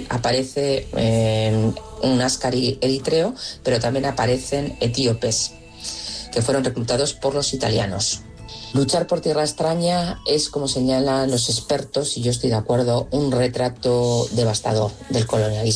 aparece un askari eritreo, pero también aparecen etíopes que fueron reclutados por los italianos. Luchar por tierra extraña es, como señalan los expertos, y yo estoy de acuerdo, un retrato devastador del colonialismo.